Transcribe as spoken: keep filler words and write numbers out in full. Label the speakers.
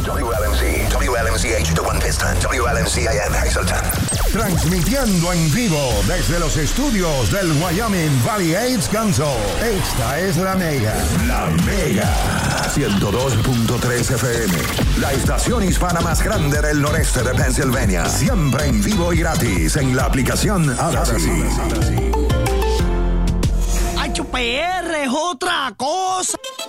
Speaker 1: W L M C, W L M C H, The One Piston, W L M C I N, Hazleton.
Speaker 2: Transmitiendo en vivo desde los estudios del Wyoming Valley AIDS Council. Esta es la Mega. La Mega.
Speaker 1: ciento dos punto tres F M. La estación hispana más grande del noreste de Pennsylvania. Siempre en vivo y gratis en la aplicación Audacy.
Speaker 3: H P R es otra cosa.